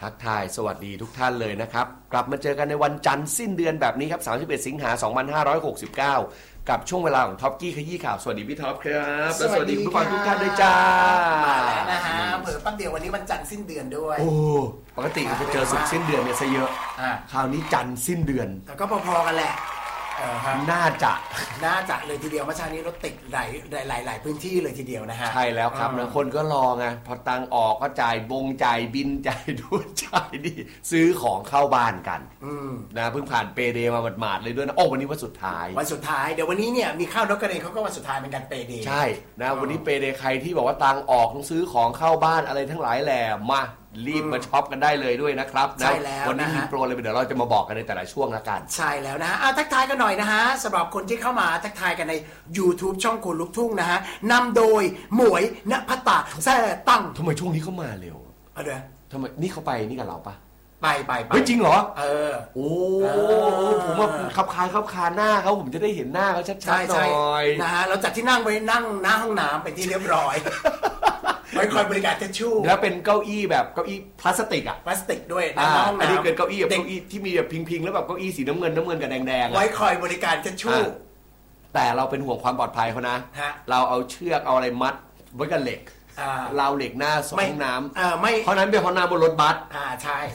ทักทายสวัสดีทุกท่านเลยนะครับกลับมาเจอกันในวันจันทร์สิ้นเดือนแบบนี้ครับ31สิงหาคม2569กับช่วงเวลาของท็อปกี้ขยี้ข่าวสวัสดีพี่ท็อปครับและสวัสดีผู้ฟังทุกท่านด้วยจ้ามาแล้วนะฮะเผื่อแป๊บเดียววันนี้วันจันทร์สิ้นเดือนด้วยโอ้ปกติจะเจอศุกร์สิ้นเดือนเนี่ยซะเยอะคราวนี้จันทร์สิ้นเดือนแต่ก็พอๆกันแหละน่าจะเลยทีเดียวเมื่อเช้านี้รถติดหลายพื้นที่เลยทีเดียวนะฮะใช่แล้วครับนะคนก็รอไงพอตังออกก็จ่ายจ่ายบินจ่ายด้วยจ่ายดีซื้อของเข้าบ้านกันนะเพิ่งผ่านเปเดย์มาหมาดๆเลยด้วยนะวันนี้วันสุดท้ายเดี๋ยววันนี้เนี่ยมีข้าวนกกระเดงเขาก็วันสุดท้ายเป็นการเปเดย์ใช่นะวันนี้เปเดย์ใครที่บอกว่าตังออกต้องซื้อของเข้าบ้านอะไรทั้งหลายแหล่มารีบมาช็อปกันได้เลยด้วยนะครับใช่แล้ววันนี้มีโปรเลยเดี๋ยวเราจะมาบอกกันในแต่ละช่วงละกันใช่แล้วนะฮะทักทายกันหน่อยนะฮะสำหรับคนที่เข้ามาทักทายกันใน YouTube ช่องคนลุกทุ่งนะฮะนำโดยหมวยณภัตตาแซ่ตั้งทำไมช่วงนี้เข้ามาเร็วเดี๋ยวทำไมนี่เขาไปนี่กับเราปะไปเฮ้ยจริงเหรอโอ้ผมว่าขับคาหน้าเขาผมจะได้เห็นหน้าเขาชัดๆหน่อยนะฮะเราจัดที่นั่งไว้นั่งหน้าห้องน้ำเป็นที่เรียบร้อยไว้คอยบริการทิชชู่แล้วเป็นเก้าอี้แบบเก้าอี้พลาสติกพลาสติกด้วยนะห้องน้ำอันนี้เป็นเก้าอี้ที่มีแบบพิงๆแล้วแบบเก้าอี้สีน้ำเงินกับแดงๆไว้คอยบริการทิชชู่แต่เราเป็นห่วงความปลอดภัยเขานะเราเอาเชือกเอาอะไรมัดไว้กับเหล็กเราเหล็กหน้าห้องน้ำไม่เพราะนั้นเป็นห้องน้ำบนรถบัสใช่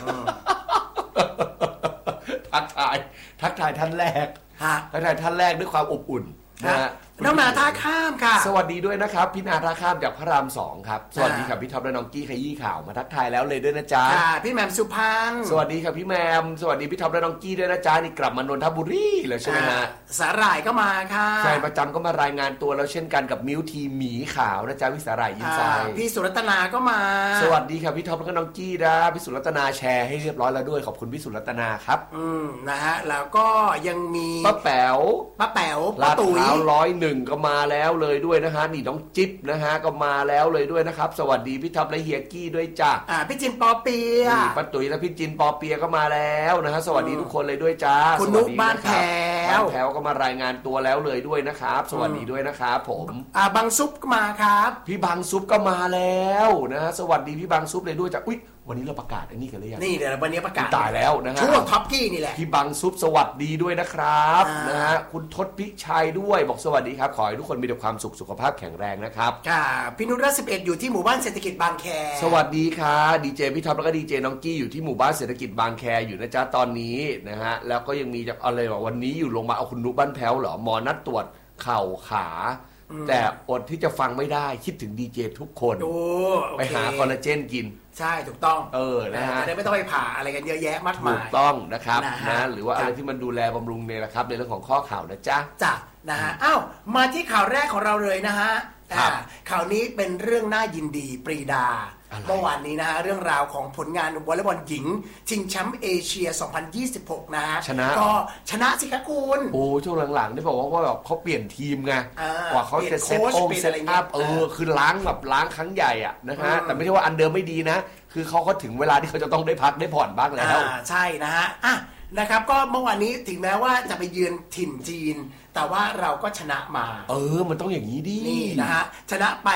ทักทายท่านแรกด้วยความอบอุ่นนะน้องนาท่าข้ามค่ะสวัสดีด้วยนะครับพี่นาท่าข้ามจากพระราม2ครับสวัสดีครับพี่ท็อปและน้องกี้ขยี้ข่าวมาทักทายแล้วเลยด้วยนะจ๊ะพี่แหม่มสุพรรณสวัสดีครับพี่แหม่มสวัสดีพี่ท็อปและน้องกี้ด้วยนะจ๊ะนี่กลับมานนทบุรีแล้วใช่ไหมฮะสาหร่ายก็มาค่ะใช่ประจำก็มารายงานตัวแล้วเช่นกันกับมิวทีหมีขาวนะจ๊ะวิสาหร่ายยินไซพี่สุรัตนาก็มาสวัสดีครับพี่ท็อปและน้องกี้นะพี่สุรัตนาแชร์ให้เรียบร้อยแล้วด้วยขอบคุณพี่สุรัตนาครับนะฮะแล้วก็ยังมีป้าแป๋วป้าตุ๋ย101ก็มาแล้วเลยด้วยนะฮะนี่น้องจิ๊บนะฮะก็มาแล้วเลยด้วยนะครับสวัสดีพี่ท็อปและเฮียกี้ด้วยจ้ะพี่จินปอเปียป้าตุ๋ยและพี่จินปอเปียก็มาแล้วนะฮะสวัสดีทุกคนเลยด้วยจ้าคุณนุ๊กบ้านแถวก็มารายงานตัวแล้วเลยด้วยนะครับสวัสดีด้วยนะครับผมบางซุปก็มาครับพี่บางซุปก็มาแล้วนะฮะสวัสดีพี่บางซุปเลยด้วยจ้ะอุ๊ยวันนี้เราประกาศอันนี้กันหรือยังนี่เดี๋ยววันนี้ประกาศตายแล้วนะฮะช่วงท็อปกี้นี่แหละพี่บังซุปสวัสดีด้วยนะครับนะฮะคุณทศพิชัยด้วยบอกสวัสดีครับขอให้ทุกคนมีแต่ความสุขภาพแข็งแรงนะครับค่ะพี่นุชรัตน์11อยู่ที่หมู่บ้านเศรษฐกิจบางแคสวัสดีค่ะดีเจพี่ท็อปแล้วก็ดีเจน้องกี้อยู่ที่หมู่บ้านเศรษฐกิจบางแคอยู่นะจ๊ะตอนนี้นะฮะแล้วก็ยังมีจากอะไรว่าวันนี้อยู่ลงมาเอาคุณนุบ้านแพ้วเหรอหมอนัดตรวจเข่าขาแต่อดที่จะฟังไม่ได้คิดถึงดีเจทุกคนไปหาคอลลาเจนกินใช่ถูกต้องนะฮะจะได้ไม่ต้องไปผ่าอะไรกันเยอะแยะมากมายถูกต้องนะครับนะหรือว่าอะไรที่มันดูแลบำรุงเนี่ยนะครับในเรื่องของข้อข่าวนะจ๊ะนะฮะมาที่ข่าวแรกของเราเลยนะฮะข่าวนี้เป็นเรื่องน่ายินดีปรีดาเมื่อวานนี้นะฮะเรื่องราวของผลงานวอลเลย์บอลหญิงชิงแชมป์เอเชีย2026นะฮะก็ชนะสิคะคุณช่วงหลังๆนี่บอกว่าแบบเขาเปลี่ยนทีมไงกว่าเขาจะเซตอัพคือล้างครั้งใหญ่อ่ะนะฮะแต่ไม่ใช่ว่าอันเดิมไม่ดีนะคือเขาถึงเวลาที่เขาจะต้องได้พักได้ผ่อนบ้างแล้วใช่นะฮะนะครับก็เมื่อวานนี้ถึงแม้ว่าจะไปเยือนถิ่นจีนแต่ว่าเราก็ชนะมามันต้องอย่างนี้ดินี่นะฮะชนะไป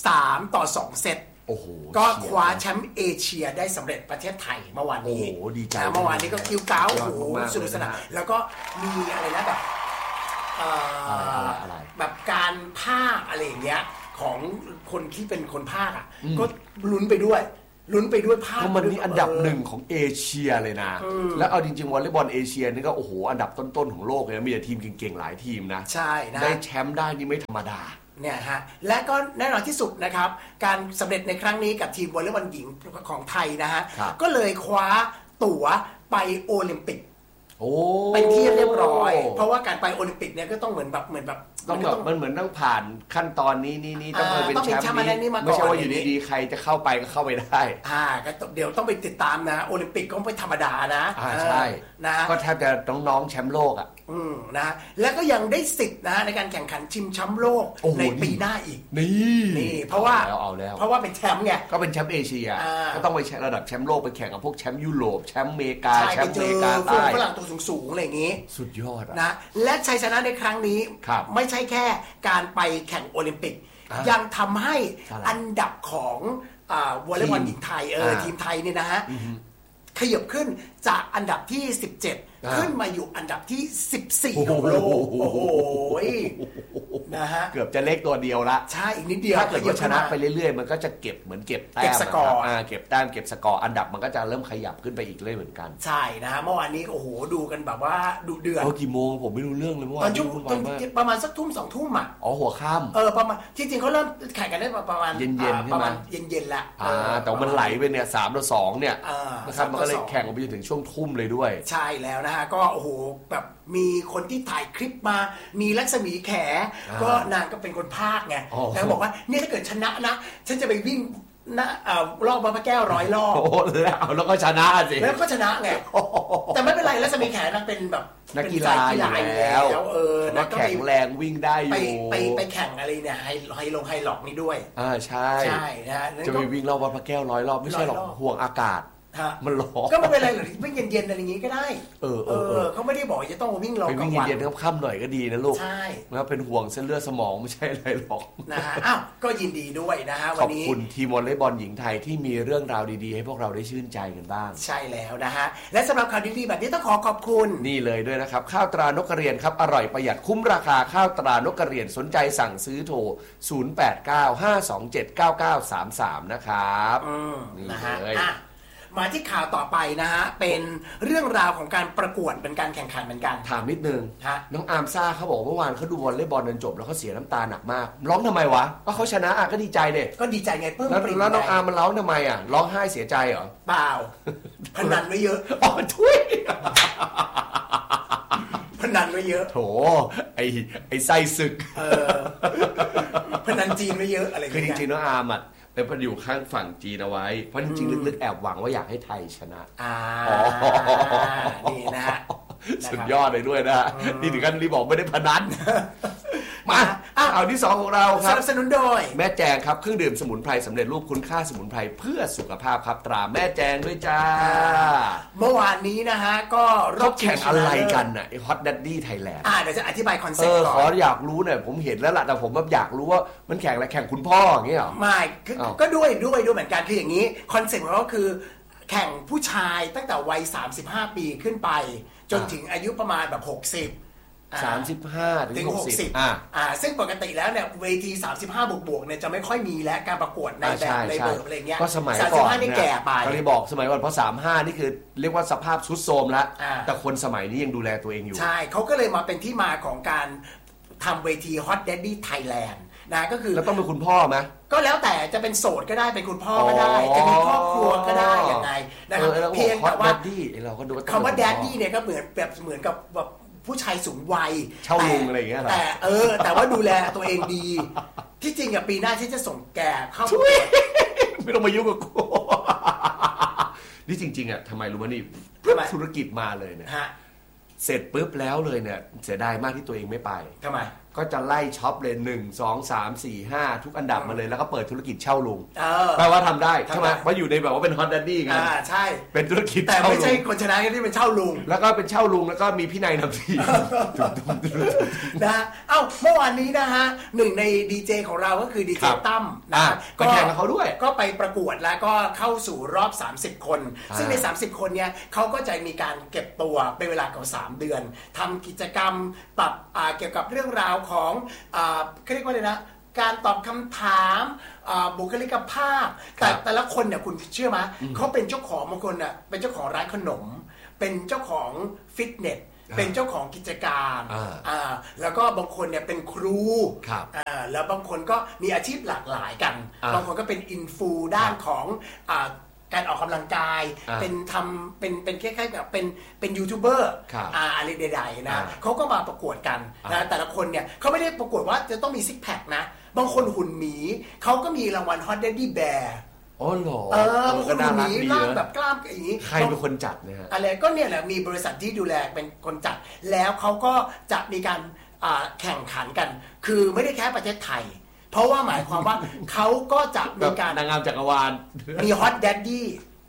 3-2เซตก็คว้าแชมป์เอเชียได้สำเร็จประเทศไทยเมื่อวานนี้ดีใจเมื่อวานนี้ก็คิวเก้าสนุกสนานแล้วก็มีอะไรนะแบบแบบการภาคอะไรอย่างเงี้ยของคนที่เป็นคนภาคก็ลุ้นไปด้วยภาคเพราะมันนี่อันดับ1ของเอเชียเลยนะแล้วเอาจริงๆวอลเลย์บอลเอเชียนี่ก็อันดับต้นๆของโลกเลยมีแต่ทีมเก่งๆหลายทีมนะใช่นะได้แชมป์ได้นี่ไม่ธรรมดาเนี่ยฮะและก็แน่นอนที่สุดนะครับการสำเร็จในครั้งนี้กับทีมวอลเลย์บอลหญิงของไทยนะฮะก็เลยคว้าตั๋วไปโอลิมปิกเป็นที่เรียบร้อยเพราะว่าการไปโอลิมปิกเนี่ยก็ต้องเหมือนแบบต้องแบบมันเหมือนต้องผ่านขั้นตอนนี้ต้องเป็นแชมป์นี้ไม่ใช่ว่าอยู่ดีๆใครจะเข้าไปก็เข้าไปได้ก็เดี๋ยวต้องไปติดตามนะโอลิมปิกก็ไม่ธรรมดานะใช่นะก็แทบจะน้องแชมป์โลกนะแล้วก็ยังได้สิทธิ์นะในการแข่งขันชิงแชมป์โลกในปีหน้าอีกนี่เพราะว่าเป็นแชมป์ไงก็เป็นแชมป์เอเชียก็ต้องไประดับแชมป์โลกไปแข่งกับพวกแชมป์ยุโรปแชมป์อเมริกาแชมป์อเมริกาใต้ฝรั่งตัวสูงๆอะไรอย่างงี้สุดยอดนะและชัยชนะในครั้งนี้ไม่ใช่แค่การไปแข่งโอลิมปิกยังทำให้อันดับของวอลเลย์บอลหญิงไทยทีมไทยเนี่ยนะฮะขยับขึ้นจากอันดับที่ 17 ขึ้นมาอยู่อันดับที่ 14 ของโลกโอ้โหนะฮะเกือบจะเลขตัวเดียวละใช่อีกนิดเดียวถ้าเกิดว่าชนะไปเรื่อยๆมันก็จะเก็บเหมือนเก็บแต้มเก็บสกอร์เก็บแต้มเก็บสกอร์อันดับมันก็จะเริ่มขยับขึ้นไปอีกเลยเหมือนกันใช่นะฮะเมื่อวานนี้โอ้โหดูกันแบบว่าดุเดือดกี่โมงผมไม่รู้เรื่องเลยเมื่อวานประมาณสักทุ่ม2 ทุ่มอ่ะหัวค่ำประมาณจริงๆเขาเริ่มแข่งกันได้ประมาณเย็นๆประมาณเย็นๆละแต่มันไหลไปเนี่ย3-2เนี่ยนะครับมันก็เลยแข่งไปจนถึงช่วงทุ่มเลยด้วยใช่แล้วนะฮะก็โอ้โหแบบมีคนที่ถ่ายคลิปมามีลักษมีแขก็นางก็เป็นคนพากย์ไงแล้วบอกว่าเนี่ยถ้าเกิดชนะนะฉันจะไปวิ่งรอบพระแก้ว100 รอบแล้วก็ชนะสิแล้วก็ชนะไงแต่ไม่เป็นไรลักษมีแขนางเป็นแบบนักกีฬาอยู่แล้วแล้วก็แข็งแรงวิ่งได้อยู่ไปแข่งอะไรเนี่ยไฮล็อกนี่ด้วยใช่นะจะไปวิ่งรอบพระแก้ว100 รอบไม่ใช่หรอกห่วงอากาศมันร้อนก็ไม่เป็นไรหรอกวิ่งเย็นๆอะไรอย่างงี้ก็ได้เขาไม่ได้บอกจะต้องวิ่งรอกลางวันไปวิ่งเย็นๆค่ำๆหน่อยก็ดีนะลูกใช่แล้วเป็นห่วงเส้นเลือดสมองไม่ใช่อะไรหรอกนะฮะก็ยินดีด้วยนะฮะวันนี้ขอบคุณทีมวอลเลย์บอลหญิงไทยที่มีเรื่องราวดีๆให้พวกเราได้ชื่นใจกันบ้างใช่แล้วนะฮะและสำหรับข่าวดีๆแบบนี้ต้องขอบคุณนี่เลยด้วยนะครับข้าวตรานกกระเรียนครับอร่อยประหยัดคุ้มราคาข้าวตรานกกระเรียนสนใจสั่งซื้อโทร0895279933นะครับนี่เลยมาที่ข่าวต่อไปนะฮะเป็นเรื่องราวของการประกวดเป็นการแข่งขันเหมือนกันถามนิดนึงน้องอาร์มซ่าเขาบอกเมื่อวานเขาดูวอลเลย์บอลจนจบแล้วเขาเสียน้ำตาหนักมากร้องทำไมวะก็เขาชนะก็ดีใจเลยก็ดีใจไงเพิ่มปริ่มแล้วน้องอาร์มมันร้องทำไมร้องไห้เสียใจเหรอเปล่าพนันไว้เยอะทุยพนันไว้เยอะโถไอไส้ศึกพนันจีนไว้เยอะอะไรคือจริงๆน้องอาร์มแต่พออยู่ข้างฝั่งจีนเอาไว้เพราะจริงๆลึกๆแอบหวังว่าอยากให้ไทยชนะนี่นะฮะสุดยอดเลยด้วยนะนี่ถึงกันรีบอกไม่ได้พนันมาเอาที่2ของเราครับสนับสนุนโดยแม่แจงครับเครื่องดื่มสมุนไพรสำเร็จรูปคุณค่าสมุนไพรเพื่อสุขภาพครับตราแม่แจงด้วยจ้าเมื่อวานนี้นะฮะก็รอบแข่งอะไรกันน่ะไอ้ Hot Daddy Thailand เดี๋ยวจะอธิบายคอนเซ็ปต์ก่อนขออยากรู้หน่อยผมเห็นแล้วล่ะแต่ผมแบบอยากรู้ว่ามันแข่งอะไรแข่งคุณพ่ออย่างเงี้ยหรอไม่ก็ด้วยเหมือนกันคืออย่างนี้คอนเซ็ปต์ของเราคือแข่งผู้ชายตั้งแต่วัย35 ปีขึ้นไปจนถึงอายุประมาณแบบ 35 ถึง 60 ซึ่งปกติแล้วเนี่ยเวที35บวกเนี่ยจะไม่ค่อยมีแล้วการประกวดในแบบในเบอร์อะไรเงี้ยก็สมัยก่อนนี่แก่ไปก็เลยบอกสมัยก่อนเพราะ35นี่คือเรียกว่าสภาพทรุดโทรมแล้วแต่คนสมัยนี้ยังดูแลตัวเองอยู่ใช่เขาก็เลยมาเป็นที่มาของการทำเวที Hot Daddy Thailand นะก็คือแล้วต้องเป็นคุณพ่อไหมก็แล้วแต่จะเป็นโสดก็ได้เป็นคุณพ่อก็ได้จะมีครอบครัวก็ได้ยังไงนะครับเพียงแต่ว่าคำว่า Daddy เนี่ยก็เหมือนกับแบบผู้ชายสูงวัยเช่าลุงอะไรอย่างเงี้ยแต่ว่าดูแลตัวเองดีที่จริงอ่ะปีหน้าฉันจะส่งแกเข้าไม่ต้องมายุ่งกับกูนี่จริงๆอ่ะทำไมรู้มั้ยนี่ธุรกิจมาเลยเนี่ยเสร็จปุ๊บแล้วเลยเนี่ยเสียดายมากที่ตัวเองไม่ไปทำไมก็จะไล่ช็อปเลย1 2 3 4 5ทุกอันดับมาเลยแล้วก็เปิดธุรกิจเช่าลุงแปลว่าทำได้ใช่ไหมเพราะอยู่ในแบบว่าเป็น Hot Daddy ไงใช่เป็นธุรกิจแต่ไม่ใช่คนชนะที่เป็นเช่าลุงแล้วก็เป็นเช่าลุงแล้วก็มีพี่นายนำทีนะเมื่อวานนี้นะฮะหนึ่งในดีเจของเราก็คือดีเจตั้มนะก็แข่งกับเขาด้วยก็ไปประกวดแล้วก็เข้าสู่รอบ30คนซึ่งใน30คนเนี่ยเขาก็จะมีการเก็บตัวเป็นเวลาเกือบ3 เดือนทำกิจกรรมปรับเกี่ยวกับเรื่องราวของเขาเรียกว่าอะไรนะการตอบคำถามบุคลิกภาพแต่ละคนเนี่ยคุณเชื่อไหมเขาเป็นเจ้าของบางคนเนี่ยเป็นเจ้าของร้านขนมเป็นเจ้าของฟิตเนสเป็นเจ้าของกิจการแล้วก็บางคนเนี่ยเป็นครูแล้วบางคนก็มีอาชีพหลากหลายกันบางคนก็เป็นอินฟูด้านของการออกกำลังกายเป็นทำเป็นคล้ายๆแบบเป็นยูทูบเบอร์อะไรใดๆนะเขาก็มาประกวดกันนะแต่ละคนเนี่ยเขาไม่ได้ประกวดว่าจะต้องมีซิกแพคนะบางคนหุ่นหมีเขาก็มีรางวัล Hot Daddy Bear อ๋อเหรอบางคนหุ่นหมีร่างแบบกล้ามอย่างนี้ใครเป็นคนจัดเนี่ยอะไรก็เนี่ยแหละมีบริษัทที่ดูแลเป็นคนจัดแล้วเขาก็จะมีการแข่งขันกันคือไม่ได้แค่ประเทศไทยเพราะว่าหมายความว่าเขาก็จะมีการนางงามจักรวาลมี Hot Daddy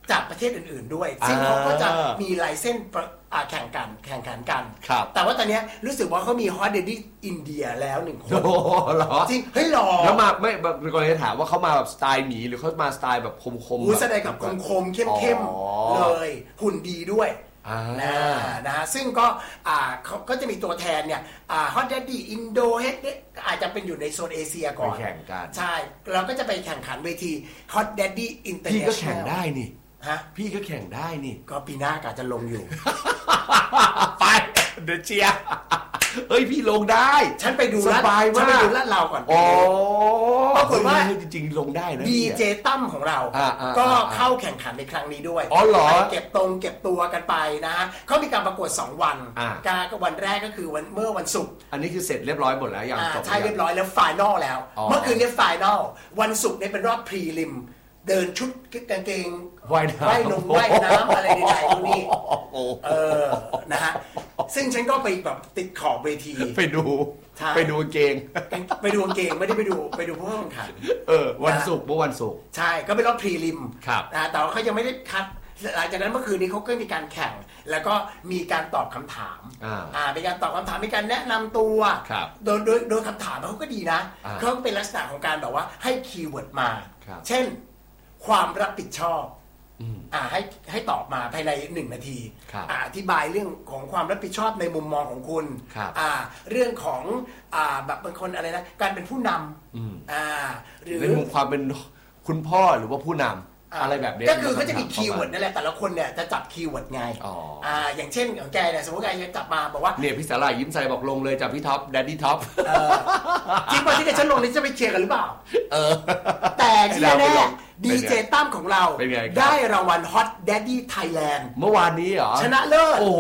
จากประเทศอื่นๆด้วยซึ่งเขาก็จะมีไลเซนส์แข่งขันกันแต่ว่าตอนนี้รู้สึกว่าเขามีฮอตเดดดี้อินเดียแล้ว1 คนโอ้หรอจริงเฮ้ยหรอแล้วมาไม่เป็นคนจะถามว่าเขามาแบบสไตล์หมีหรือเขามาสไตล์แบบคมๆแสดงกับคมๆเข้มๆเลยหุ่นดีด้วยนะซึ่งก็เขาก็จะมีตัวแทนเนี่ยฮอตแดดดี้อินโดเฮดอาจจะเป็นอยู่ในโซนเอเชียก่อนแข่งกันใช่เราก็จะไปแข่งขันเวทีฮอตแดดดี้อินเตอร์เนชั่นแนลพี่ก็แข่งได้นี่พี่ก็แข่งได้นี่ก็ปีหน้าอาจจะลงอยู่ไปเดี๋ยวเชียร์เฮ้ยพี่ลงได้ฉันไปดูสบายมากฉันไปดูลาดเราก่อนปรากฏว่าจริงๆลงได้นะดีเจตั้มของเราก็เข้าแข่งขันในครั้งนี้ด้วยอ๋อเหรอเก็บตัวกันไปนะฮะเขามีการประกวด2 วันวันแรกก็คือเมื่อวันศุกร์อันนี้คือเสร็จเรียบร้อยหมดแล้วยังจบใช่เรียบร้อยแล้วไฟนอลแล้วเมื่อคืนนี้ไฟนอลวันศุกร์นี้เป็นรอบพรีลิมเดินชุดกางเกงว่ายน้ำอะไรใดๆพวกนี้นะฮะซึ่งฉันก็ไปแบบติดขอบเวทีไปดูกางเกงไม่ได้ไปดูผู้แข่งขันวันศุกร์เมื่อวันศุกร์ใช่ก็เป็นรอบพรีลิมครับแต่ว่าเขายังไม่ได้คัดหลังจากนั้นเมื่อคืนนี้เขาก็มีการแข่งแล้วก็มีการตอบคำถามมีการตอบคำถามมีการแนะนำตัวโดยคำถามเขาก็ดีนะเขาเป็นลักษณะของการแบบว่าให้คีย์เวิร์ดมาเช่นความรับผิดชอบให้ตอบมาภายใน1 นาทีอธิบายเรื่องของความรับผิดชอบในมุมมองของคุณเรื่องของแบบบางคนอะไรนะการเป็นผู้นำหรือในมุมความเป็นคุณพ่อหรือว่าผู้นำอะไรแบบนี้ก็คือเขาจะมีคีย์เวิร์ดนั่นแหละแต่ละคนเนี่ยจะจับคีย์เวิร์ดไงอย่างเช่นของแกเนี่ยสมมติแกจะจับมาบอกว่าเนี่ยพี่สาหร่ายยิ้มใส่บอกลงเลยจับพี่ท็อปแดดดี้ท็อปจริงป่ะที่ฉันลงนี่จะไปเชียร์กันหรือเปล่าแต่ที่แน่ดีเจตั้มของเราได้รางวัล Hot Daddy Thailand เมื่อวานนี้เหรอชนะเลิศโอ้โห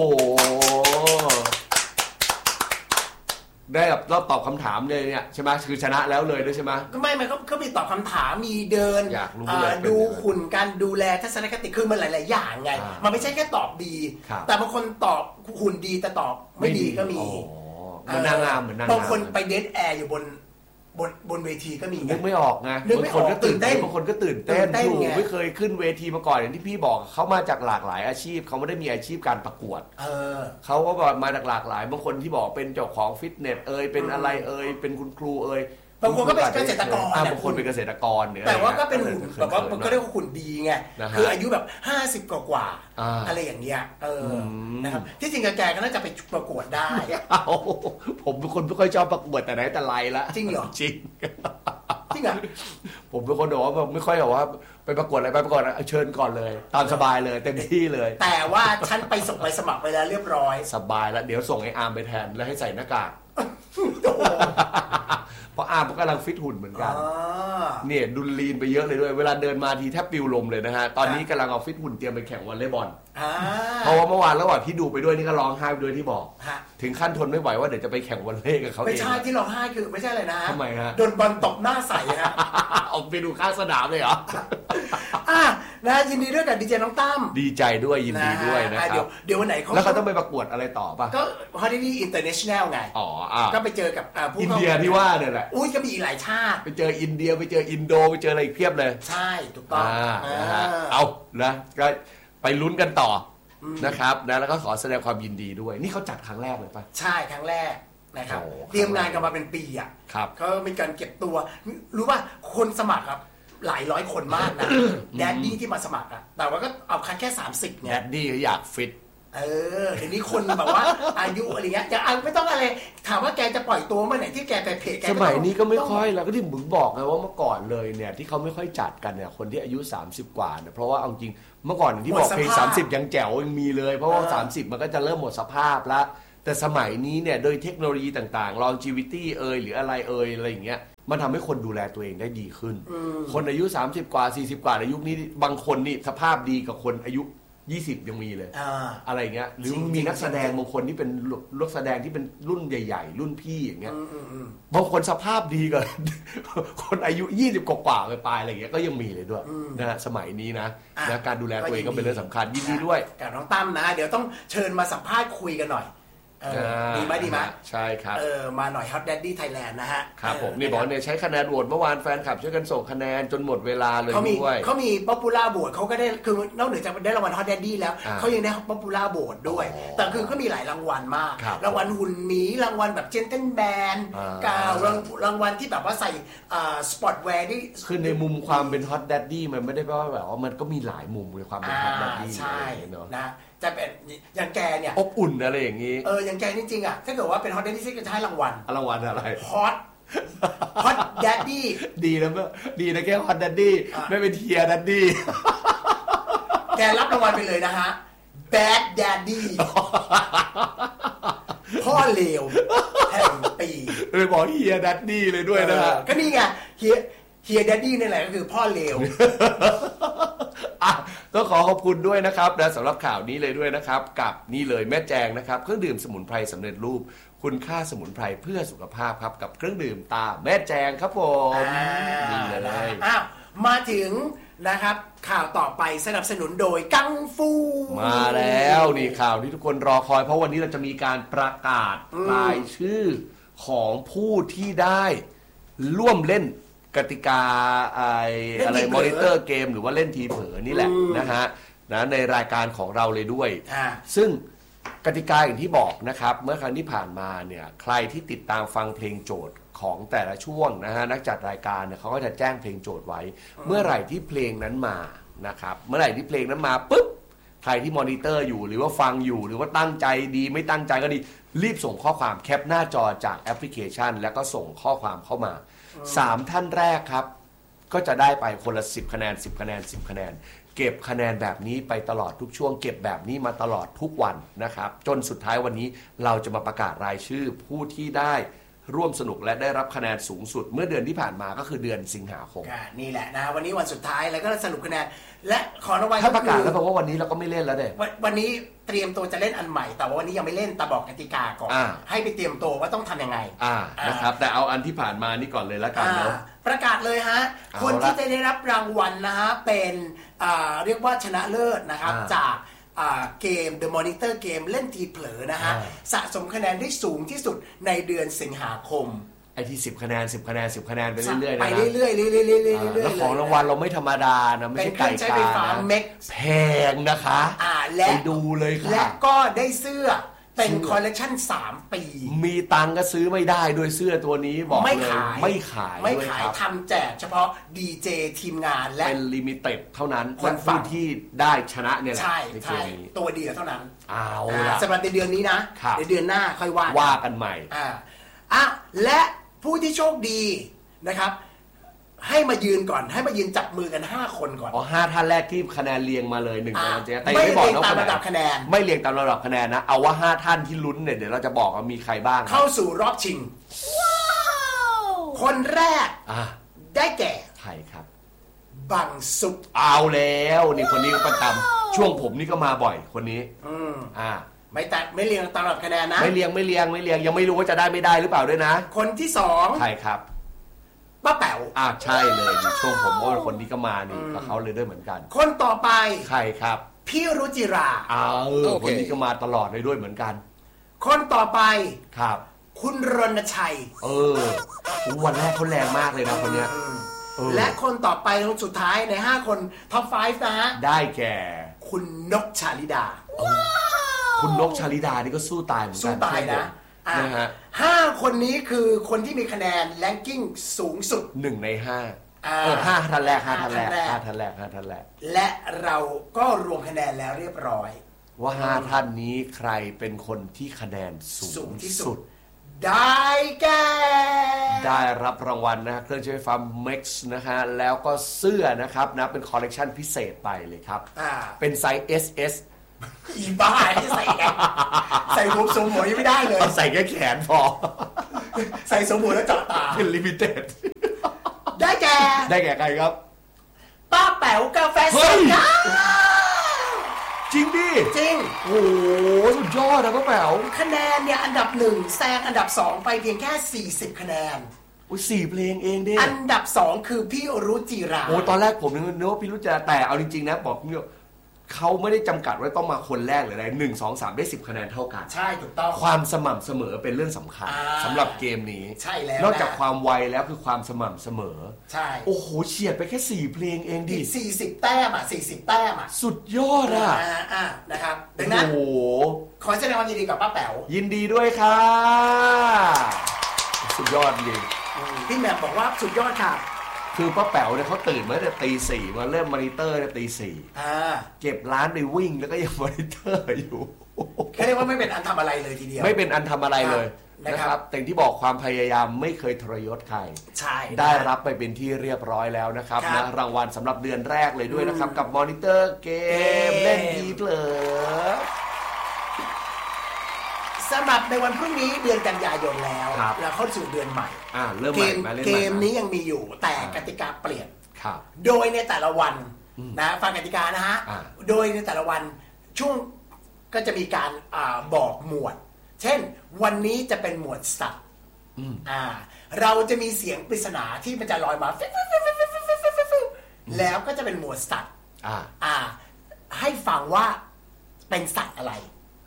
ได้แบบรอบตอบคำถามเลยเนี่ยใช่ไหมคือชนะแล้วเลยด้วยใช่ไหมก็ไม่เขามีตอบคำถามมีเดินดูหุ่นการดูแลทัศนคติคือมันหลายๆอย่างไงมันไม่ใช่แค่ตอบดีแต่บางคนตอบหุ่นดีแต่ตอบไม่ดีก็มีมันนางงามเหมือนนางงามบางคนไปเดทแอร์อยู่บนเวทีก็มีนึกไม่ออกไงบางคนก็ตื่นเต้นบางคนก็ตื่นเต้นอยู่ไม่เคยขึ้นเวทีมาก่อนอย่างที่พี่บอกเขามาจากหลากหลายอาชีพเขาไม่ได้มีอาชีพการประกวดเขาก็บอกมาจากหลากหลายบางคนที่บอกเป็นเจ้าของฟิตเนสเป็นอะไรเป็นคุณครูบางคนก็เป็นเกษตรกรบางคนเป็นเกษตรกรเนี่ยแต่ว่าก็เป็นหุ่นแบบว่ามันก็เรียกว่าหุ่นดีไงคืออายุแบบ50กว่าอะไรอย่างเงี้ยนะครับที่จริงแกก็น่าจะไปประกวดได้ผมเป็นคนไม่ค่อยชอบประกวดแต่ไหนแต่ไรละจริงเหรอจริงเหรอผมเป็นคนบอกว่าไม่ค่อยบอกว่าไปประกวดอะไรไปประกวดเชิญก่อนเลยตามสบายเลยเต็มที่เลยแต่ว่าฉันไปส่งไปสมัครไปแล้วเรียบร้อยสบายแล้วเดี๋ยวส่งไอ้อาร์มไปแทนแล้วให้ใส่หน้ากากเพราะอาร์มก็กำลังฟิตหุ่นเหมือนกันเนี่ยดุลลีนไปเยอะเลยด้วยเวลาเดินมาทีแทบปิวลมเลยนะฮะตอนนี้กำลังเอาฟิตหุ่นเตรียมไปแข่งวอลเลย์บอลเพราะว่าเมื่อวานระหว่างที่ดูไปด้วยนี่ก็ร้องไห้ไปด้วยที่บอกถึงขั้นทนไม่ไหวว่าเดี๋ยวจะไปแข่งวอลเลย์กับเขาเองไม่ใช่ที่ร้องไห้คือไม่ใช่เลยนะทำไมฮะโดนบอลตบหน้าใส่ฮะเอาไปดูข้างสนามเลยเหรอนะยินดีด้วยกับดีเจน้องตั้มดีใจด้วยยินดีด้วยนะครับเดี๋ยววันไหนเขาแล้วเขาต้องไปประกวดอะไรต่อป่ะก็ Holiday International ไงก็ไปเจอกับอินเดียที่ว่าเนี่ยแหละอุ้ยก็มีอีกหลายชาติไปเจออินเดียไปเจออินโดไปเจออะไรอีกเพียบเลยใช่ถูกต้องเอานะก็ไปลุ้นกันต่อนะครับนะแล้วก็ขอแสดงความยินดีด้วยนี่เขาจัดครั้งแรกเลยป่ะใช่ครั้งแรกนะครับเตรียมงานกันมาเป็นปีอ่ะเขามีการเก็บตัวรู้ป่ะคนสมัครครับหลายร้อยคนมากนะแดดดี้ที่มาสมัครอ่ะแต่ว่าก็เอาคัดแค่30เนี่ยแดดดี้อยากฟิตเดี๋ยวนี้คนแบบว่าอายุอะไรเงี้ยจะไม่ต้องอะไรถามว่าแกจะปล่อยตัวเมื่อไหร่ที่แกไปเพจแกสมัยนี้ก็ไม่ค่อยแล้วก็ที่ผมบอกไงว่าเมื่อก่อนเลยเนี่ยที่เขาไม่ค่อยจัดกันเนี่ยคนที่อายุ30กว่าเนี่ยเพราะว่าเอาจริงเมื่อก่อนที่บอกเพลง30ยังแจ๋วยังมีเลยเพราะว่า30มันก็จะเริ่มหมดสภาพแล้วแต่สมัยนี้เนี่ยโดยเทคโนโลยีต่างๆ longevity หรืออะไรอะไรอย่างเงี้ยมันทำให้คนดูแลตัวเองได้ดีขึ้นคนอายุ30กว่า40กว่าในยุคนี้บางคนนี่สภาพดีกับคนอายุ20ยังมีเลยอะไรเงี้ยหรือมีนักแสดงบางคนที่เป็นนักแสดงที่เป็นรุ่นใหญ่ๆรุ่นพี่อย่างเงี้ยบางคนสภาพดีกว่าคนอายุ20กว่าไปอะไรเงี้ยก็ยังมีเลยด้วยนะสมัยนี้นะการดูแลตัวเองก็เป็นเรื่องสำคัญยินดีด้วยกับน้องตั้มนะเดี๋ยวต้องเชิญมาสัมภาษณ์คุยกันหน่อยดีไหมใช่ครับมาหน่อย Hot Daddy Thailand นะฮะครับผมนี่บอกเนี่ยใช้คะแนนโหวตเมื่อวานแฟนคลับช่วยกันส่งคะแนนจนหมดเวลาเลยด้วยเขามี Popular Vote เขาก็ได้คือนอกเหนือจากได้รางวัล Hot Daddy แล้วเขายังได้ Popular Vote ด้วยแต่คือก็มีหลายรางวัลมากรางวัลหุ่นหมีรางวัลแบบ Gentleman รางวัลที่แบบว่าใส่สปอร์ตแวร์ที่คือในมุมความเป็น Hot Daddy มันไม่ได้แปลว่าแบบว่ามันก็มีหลายมุมเลยความเป็น Hot Daddy ใช่นะจะเป็นอย่างแกเนี่ยอบอุ่นอะไรอย่างนี้อย่างแกจริงๆอ่ะถ้าเกิดว่าเป็น Hot Daddy ที่จะให้รางวัลอะไร Hot Daddy ดีนะดีนะแค่ Hot Daddy ไม่เป็นเทียร์ Daddy แกรับรางวัลไปเลยนะฮะ Bad Daddy พ่อเลวแห่งปีเลยบอกเฮีย Daddy เลยด้วยนะฮะก็นี่ไงเฮีย Daddy นี่แหละก็คือพ่อเลวต้องขอบคุณด้วยนะครับและสำหรับข่าวนี้เลยด้วยนะครับกับนี่เลยแม่แจงนะครับเครื่องดื่มสมุนไพรสำเร็จรูปคุณค่าสมุนไพรเพื่อสุขภาพครับกับเครื่องดื่มตาแม่แจงครับผมนี่เลยมาถึงนะครับข่าวต่อไปสนับสนุนโดยกังฟูมาแล้วนี่ข่าวที่ทุกคนรอคอยเพราะวันนี้เราจะมีการประกาศรายชื่อของผู้ที่ได้ร่วมเล่นกติกาอะไรมอนิเตอร์เกมหรือว่าเล่นทีเผลอนี่แหละนะฮะในรายการของเราเลยด้วยซึ่งกติกาอย่างที่บอกนะครับเมื่อครั้งที่ผ่านมาเนี่ยใครที่ติดตามฟังเพลงโจทย์ของแต่ละช่วงนะฮะนักจัดรายการเนี่ยเขาก็จะแจ้งเพลงโจทย์ไว้เมื่อไหร่ที่เพลงนั้นมานะครับเมื่อไหร่ที่เพลงนั้นมาปุ๊บใครที่มอนิเตอร์อยู่หรือว่าฟังอยู่หรือว่าตั้งใจดีไม่ตั้งใจก็ดีรีบส่งข้อความแคปหน้าจอจากแอปพลิเคชันแล้วก็ส่งข้อความเข้ามา3ท่านแรกครับก็จะได้ไปคนละ10คะแนน10คะแนน10คะแนนเก็บคะแนนแบบนี้ไปตลอดทุกช่วงเก็บแบบนี้มาตลอดทุกวันนะครับจนสุดท้ายวันนี้เราจะมาประกาศรายชื่อผู้ที่ได้ร่วมสนุกและได้รับคะแนนสูงสุดเมื่อเดือนที่ผ่านมาก็คือเดือนสิงหาคมนี่แหละนะวันนี้วันสุดท้ายแล้วก็สรุปคะแนนและขอรางวัลถ้าประกาศแล้วแปลว่าวันนี้เราก็ไม่เล่นแล้วเด้วันนี้เตรียมตัวจะเล่นอันใหม่แต่ว่าวันนี้ยังไม่เล่นแต่บอกกติกาก่อนให้ไปเตรียมตัวว่าต้องทำยังไงนะครับแต่เอาอันที่ผ่านมานี่ก่อนเลยแล้วกันเนาะประกาศเลยฮะคนที่จะได้รับรางวัลนะฮะเป็นเรียกว่าชนะเลิศนะครับจากเกม The Monitor Game เล่นทีเผลอนะฮะสะสมคะแนนได้สูงที่สุดในเดือนสิงหาคมไอ้ที่10คะแนน10คะแนน10คะแนนไปเรื่อยๆนะไปเรื่อยๆแล้วของรางวัลเราไม่ธรรมดานะไม่ใช่ไก่กาแพงนะคะไปดูเลยค่ะและก็ได้เสื้อเป็นคอลเลคชัน3ปีมีตังก็ซื้อไม่ได้ด้วยเสื้อตัวนี้บอกเลยไม่ขายทำแจกเฉพาะดีเจทีมงานและเป็นลิมิเต็ดเท่านั้นคนผู้ที่ได้ชนะเนี่ยแหละในเกมนี้ตัวเดียวเท่านั้นเอาล่ะสำหรับในเดือนนี้นะในเดือนหน้าค่อยว่ากันใหม่และผู้ที่โชคดีนะครับให้มายืนก่อนให้มายืนจับมือกัน5คนก่อน 5ท่านแรกที่คะแนนเรียงมาเลย1คะแนนแต่ไม่บอกตามระดับคะแนนไม่เรียงตามระดับคะแนนนะเอาว่า5ท่านที่ลุ้นเนี่ยเดี๋ยวเราจะบอกว่ามีใครบ้างเข้าสู่รอบชิงคนแรกได้แก่ใครครับบังซุปเอาแล้วนี่คนนี้ก็ประจำช่วงผมนี่ก็มาบ่อยคนนี้ไม่เรียงตามระดับคะแนนนะไม่เรียงยังไม่รู้ว่าจะได้ไม่ได้หรือเปล่าด้วยนะคนที่2 ใครครับป้าแป๋วใช่เลยช่วงผมโอ้คนนี้ก็มานี่กับเขาเลยด้วยเหมือนกันคนต่อไปใครครับพี่รุจิราคนนี้ก็มาตลอดเลยด้วยเหมือนกันคนต่อไปครับคุณรณชัยวันแรกเขาแรงมากเลยนะคนเนี้ยและคนต่อไปคนสุดท้ายใน5คนท็อป5นะฮะได้แก่คุณนกชาลิดาคุณนกชาลิดานี่ก็สู้ตายเหมือนกันสู้ตายนะ5คนนี้คือคนที่มีคะแนนแรงกิ้งสูงสุด 1ใน5ท่านแรก5ท่านแรกและเราก็รวมคะแนนแล้วเรียบร้อยว่า5ท่านนี้ใครเป็นคนที่คะแนนสูงที่สุดได้แก่ได้รับรางวัลนะเครื่องใช้ไฟฟ้า Max นะฮะแล้วก็เสื้อนะครับนะเป็นคอลเลกชันพิเศษไปเลยครับเป็นไซส์ SS อีบ้าที่ใส่แกใส่หัวสมหัวยังไม่ได้เลยใส่แค่แขนพอใส่สมหัวแล้วเจาะตาเป็นลิมิเต็ดได้แก่ใครครับป้าแป๋วกาแฟสดค่ะจริงดิจริงโอ้สุดยอดนะป้าแป๋วคะแนนเนี่ยอันดับ1แซงอันดับ2ไปเพียงแค่40คะแนน 4เพลงเองดิอันดับ2คือพี่รุจิราตอนแรกผมนึกว่าพี่รุจิราแต่เอาจริงๆนะบอกเนี่ยเขาไม่ได้จำกัดว่าต้องมาคนแรกหรืออะไร1 2 3ได้10คะแนนเท่ากันใช่ถูกต้องความสม่ำเสมอเป็นเรื่องสำคัญสำหรับเกมนี้ใช่แล้วนอกจากความไวแล้วคือความสม่ำเสมอใช่โอ้โหเฉียดไปแค่4เพลงเองดิ 40แต้มอ่ะ40แต้มอ่ะสุดยอดอ่ะนะครับดังนั้นโอ้โหขอแสดงความยินดีกับป้าแป๋วยินดีด้วยค่ะสุดยอดจริงพี่แหม่มบอกว่าสุดยอดค่ะคือป้าแป๋วเนี่ยเขาตื่นมาแต่ตี 4มาเริ่มมอนิเตอร์ตี 4เก็บร้านไปวิ่งแล้วก็ยังมอนิเตอร์อยู่แค่เรียกว่าไม่เป็นอันทำอะไรเลยทีเดียวไม่เป็นอันทำอะไรเลยนะครับแต่ที่บอกความพยายามไม่เคยทรยศใครใช่ได้รับไปเป็นที่เรียบร้อยแล้วนะครับนะรางวัลสำหรับเดือนแรกเลยด้วยนะครับกับมอนิเตอร์เกมเล่นดีเผลอสำหรับในวันพรุ่งนี้เดือนกันยายนแล้วเราเข้าสู่เดือนใหม่เริ่มใหม่มาเล่นเกมนี้ยังมีอยู่แต่กติกาเปลี่ยนครับโดยในแต่ละวันนะฟังกติกานะฮะโดยในแต่ละวันช่วงก็จะมีการบอกหมวดเช่นวันนี้จะเป็นหมวดสัตว์เราจะมีเสียงปริศนาที่มันจะลอยมาแล้วก็จะเป็นหมวดสัตว์ให้ฟังว่าเป็นสัตว์อะไร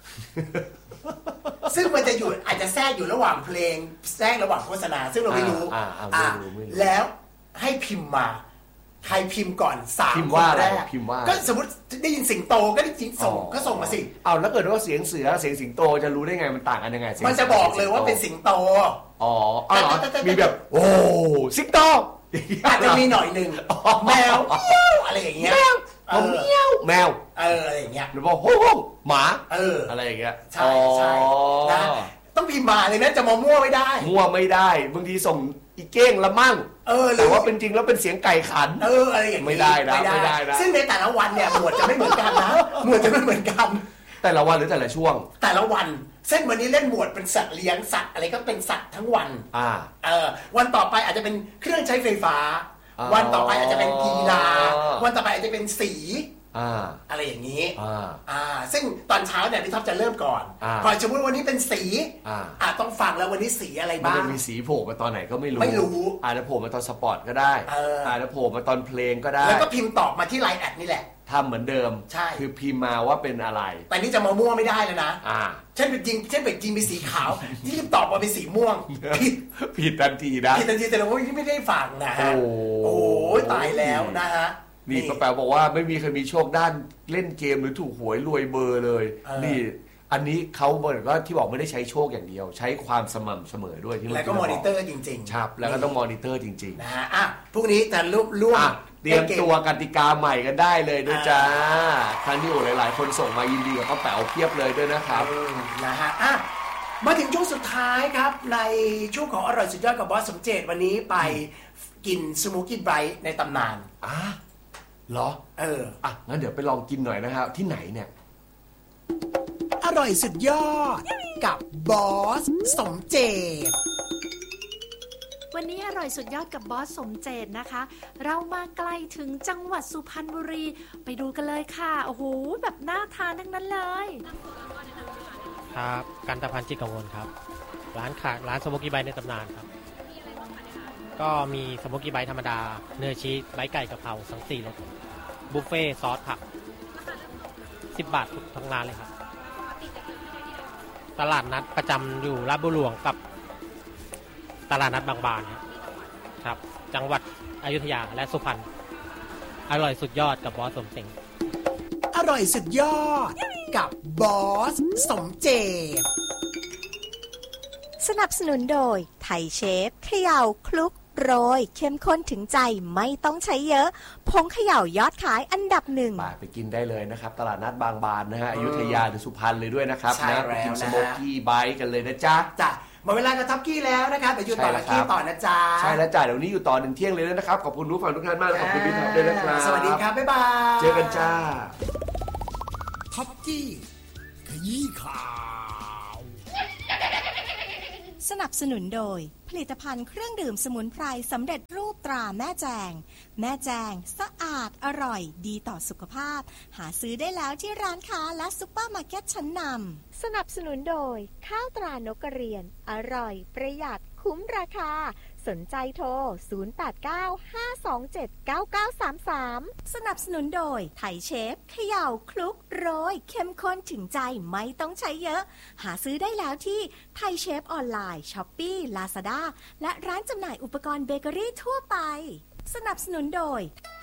ซึ่งมันจะอยู่อาจจะแทรกอยู่ระหว่างเพลงแทรกระหว่างโฆษณาซึ่งเราไม่รู้แล้วให้พิมพ์มาใครพิมพ์ก่อน3คนแรกก็สมมติได้ยินสิงโตก็ได้ยินส่งมาสิแล้วเกิดว่าเสียงเสือเสียงสิงโตจะรู้ได้ไงมันต่างกันยังไงมันจะบอกเลยว่าเป็นสิงโตมีแบบโอ้สิงโตอาจจะมีหน่อยนึงแมวอะไรอย่างเงี้ยผมเมี้ยวแมวอะไรอย่างเงี้ยหรือว่าโฮ่หมาอะไรอย่างเงี้ยใช่นะต้องพิมพ์มาเลยนะจะมามั่วไม่ได้บางทีส่งอีเก้งละมั่งแต่ว่าเป็นจริงแล้วเป็นเสียงไก่ขันอะไรอย่างไม่ได้นะซึ่งในแต่ละวันเนี่ยหมวดจะไม่เหมือนกันนะหมวดจะไม่เหมือนกันแต่ละวันหรือแต่ละช่วงแต่ละวันเช่นวันนี้เล่นหมวดเป็นสัตว์เลี้ยงสัตว์อะไรก็เป็นสัตว์ทั้งวันวันต่อไปอาจจะเป็นเครื่องใช้ไฟฟ้าวันต่อไปอาจจะเป็นกีฬาวันต่อไปอาจจะเป็นสีอะไรอย่างนี้ซึ่งตอนเช้าเนี่ยพี่ท็อปจะเริ่มก่อนพอสมมติวันนี้เป็นสีต้องฟังแล้ววันนี้สีอะไรบ้างมันจะมีสีโผล่มาตอนไหนก็ไม่รู้อาจจะโผล่มาตอนสปอร์ตก็ได้อาจจะโผล่มาตอนเพลงก็ได้แล้วก็พิมพ์ตอบมาที่ไลน์แอดนี่แหละทำเหมือนเดิมคือพิมพ์มาว่าเป็นอะไรแต่นี่จะมามั่วไม่ได้แล้วนะเช่นเป็นจริงเป็นสีขาวที่พิมพ์ตอบมาเป็นสีม่วงผิดทันทีนะผิดทันทีแต่เราไม่ได้ฟังนะฮะโอ้ตายแล้วนะฮะนี่ป้าแป๋วบอกว่าไม่มีใครมีโชคด้านเล่นเกมหรือถูกหวยรวยเบอร์เลยนี่อันนี้เขาบอกว่าที่บอกไม่ได้ใช้โชคอย่างเดียวใช้ความสม่ำเสมอด้วยที่แล้วก็มอนิเตอร์จริงๆครับแล้วก็ต้องมอนิเตอร์จริงๆนะฮะพรุ่งนี้จะร่วมเตรียมตัวกติกาใหม่กันได้เลยด้วยจ้าครั้งที่หลายๆคนส่งมายินดีกับป้าแป๋วเพียบเลยด้วยนะครับนะฮะมาถึงช่วงสุดท้ายครับในช่วงของอร่อยสุดยอดกับบอสสมเจตวันนี้ไปกินสโมกกี้ไบรท์ในตำนานเหรองั้นเดี๋ยวไปลองกินหน่อยนะครับที่ไหนเนี่ยอร่อยสุดยอดกับบอสสมเจตวันนี้อร่อยสุดยอดกับบอสสมเจตนะคะเรามาไกลถึงจังหวัดสุพรรณบุรีไปดูกันเลยค่ะโอ้โหแบบน่าทานทั้งนั้นเลยครับกันตะพันจิตกังวลครับร้านสโมกกี้ไบท์ในตำนานครับก็มีสโมกกี้ไบท์ธรรมดาเนื้อชีสไบท์ไก่กะเพราทั้ง4รสบุฟเฟ่ซอสผัก10 บาททุกทั้งร้านเลยครับตลาดนัดประจำอยู่ลาดบัวหลวงกับตลาดนัดบางบานครับจังหวัดอยุธยาและสุพรรณอร่อยสุดยอดกับบอสสมเจตอร่อยสุดยอดกับบอสสมเจตสนับสนุนโดยไทยเชฟเขย่าคลุกโรยเข้มข้นถึงใจไม่ต้องใช้เยอะผงเขย่ายอดขายอันดับ1 ไปกินได้เลยนะครับตลาดนัดบางบานนะฮะอยุธยาหรือสุพรรณเลยด้วยนะครับนะไปกินสโมกกี้ไบท์กันเลยนะจ๊ะหมดเวลากับท็อปกี้แล้วนะครับไปอยู่ต่อกับกี้ต่อนะจ๊ะใช่แล้วจ้ะเดี๋ยวนี้อยู่ต่อถึงเที่ยงเลยนะครับขอบคุณผู้ฟังทุกท่านมากขอบคุณพี่ท็อปด้วยนะครับสวัสดีครับบ๊ายบายเจอกันจ้าท็อปกี้ขยี้ข่าวสนับสนุนโดยผลิตภัณฑ์เครื่องดื่มสมุนไพรสำเร็จรูปตราแม่แจงแม่แจงสะอาดอร่อยดีต่อสุขภาพหาซื้อได้แล้วที่ร้านค้าและซุปเปอร์มาร์เก็ตชั้นนำสนับสนุนโดยข้าวตรานกกระเรียนอร่อยประหยัดคุ้มราคาสนใจโทร 0895279933 สนับสนุนโดยไทยเชฟเขย่าคลุกโรยเข้มข้นถึงใจไม่ต้องใช้เยอะหาซื้อได้แล้วที่ไทยเชฟออนไลน์ช้อปปี้ลาซาด้าและร้านจำหน่ายอุปกรณ์เบเกอรี่ทั่วไปสนับสนุนโดย